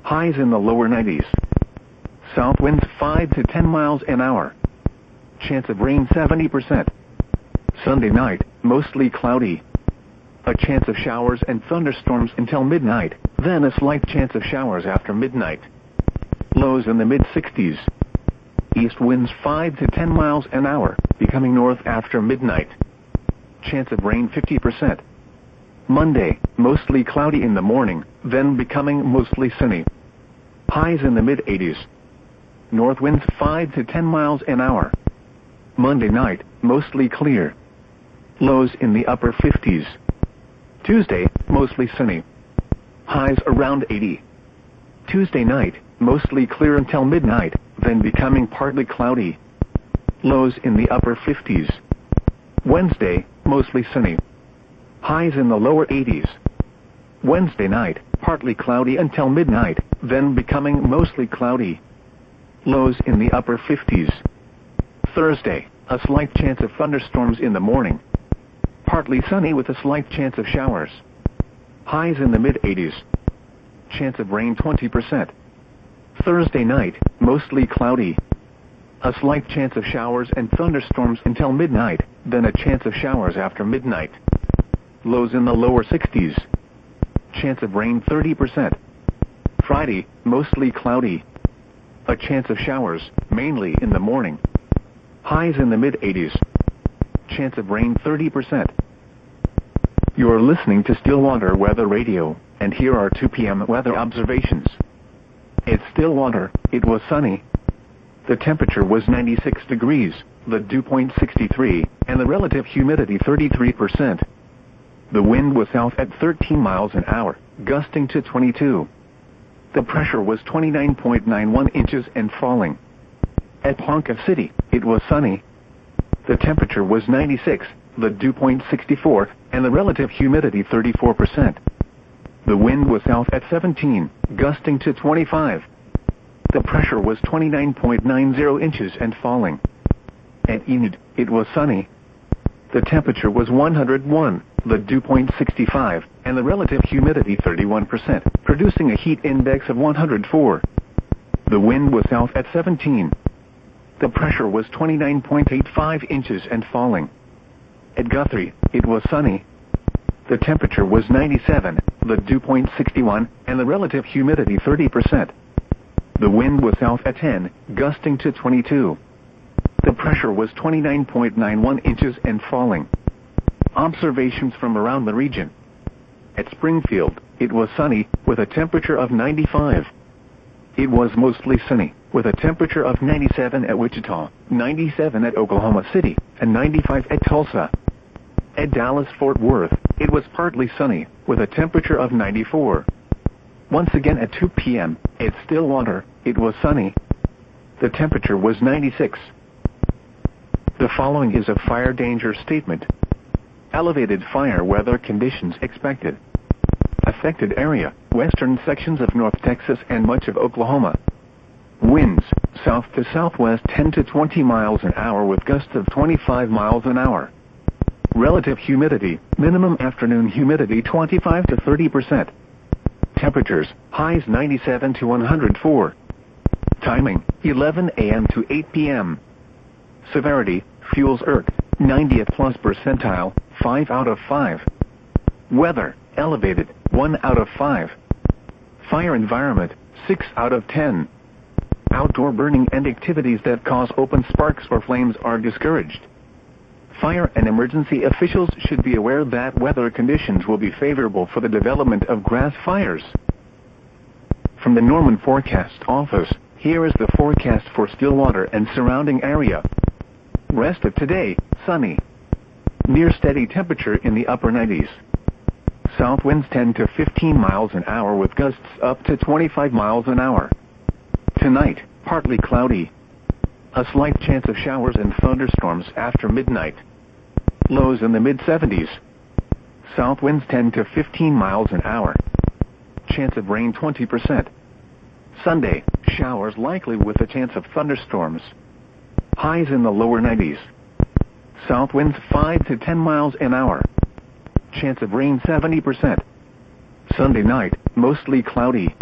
Highs in the lower 90s. South winds 5 to 10 miles an hour. Chance of rain 70%. Sunday night, mostly cloudy. A chance of showers and thunderstorms until midnight, then a slight chance of showers after midnight. Lows in the mid-60s. East winds 5 to 10 miles an hour, becoming north after midnight. Chance of rain 50%. Monday, mostly cloudy in the morning, then becoming mostly sunny. Highs in the mid-80s. North winds 5 to 10 miles an hour. Monday night, mostly clear. Lows in the upper 50s. Tuesday, mostly sunny. Highs around 80. Tuesday night, mostly clear until midnight, then becoming partly cloudy. Lows in the upper 50s. Wednesday, mostly sunny. Highs in the lower 80s. Wednesday night, partly cloudy until midnight, then becoming mostly cloudy. Lows in the upper 50s. Thursday, a slight chance of thunderstorms in the morning. Partly sunny with a slight chance of showers. Highs in the mid-80s. Chance of rain 20%. Thursday night, mostly cloudy. A slight chance of showers and thunderstorms until midnight, then a chance of showers after midnight. Lows in the lower 60s. Chance of rain 30%. Friday, mostly cloudy. A chance of showers, mainly in the morning. Highs in the mid-80s. Chance of rain 30%. You're listening to Stillwater Weather Radio, and here are 2 p.m. weather observations. At Stillwater, it was sunny. The temperature was 96 degrees, the dew point 63, and the relative humidity 33%. The wind was south at 13 miles an hour, gusting to 22. The pressure was 29.91 inches and falling. At Ponca City, it was sunny. The temperature was 96, the dew point 64, and the relative humidity 34%. The wind was south at 17, gusting to 25. The pressure was 29.90 inches and falling. At Enid, it was sunny. The temperature was 101, the dew point 65, and the relative humidity 31%, producing a heat index of 104. The wind was south at 17. The pressure was 29.85 inches and falling. At Guthrie, it was sunny. The temperature was 97, the dew point 61, and the relative humidity 30%. The wind was south at 10, gusting to 22. The pressure was 29.91 inches and falling. Observations from around the region. At Springfield, it was sunny, with a temperature of 95. It was mostly sunny, with a temperature of 97 at Wichita, 97 at Oklahoma City, and 95 at Tulsa. At Dallas-Fort Worth, it was partly sunny, with a temperature of 94. Once again at 2 p.m., at Stillwater, it was sunny. The temperature was 96. The following is a fire danger statement. Elevated fire weather conditions expected. Affected area, western sections of North Texas and much of Oklahoma. Winds, south to southwest 10 to 20 miles an hour with gusts of 25 miles an hour. Relative humidity, minimum afternoon humidity 25 to 30%. Temperatures, highs 97 to 104. Timing, 11 a.m. to 8 p.m. Severity, fuels ERC, 90th plus percentile, 5 out of 5. Weather, elevated, 1 out of 5. Fire environment, 6 out of 10. Outdoor burning and activities that cause open sparks or flames are discouraged. Fire and emergency officials should be aware that weather conditions will be favorable for the development of grass fires. From the Norman Forecast Office, here is the forecast for Stillwater and surrounding area. Rest of today, sunny. Near steady temperature in the upper 90s. South winds 10 to 15 miles an hour with gusts up to 25 miles an hour. Tonight, partly cloudy. A slight chance of showers and thunderstorms after midnight. Lows in the mid-70s. South winds 10 to 15 miles an hour. Chance of rain 20%. Sunday, showers likely with a chance of thunderstorms. Highs in the lower 90s. South winds 5 to 10 miles an hour. Chance of rain 70%. Sunday night, mostly cloudy.